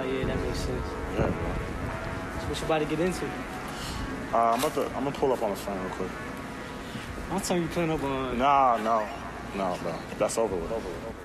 Oh, yeah, that makes sense. Yeah, bro. So what you about to get into? I'm gonna pull up on the phone real quick. I'll tell you playing up on... No. That's over with.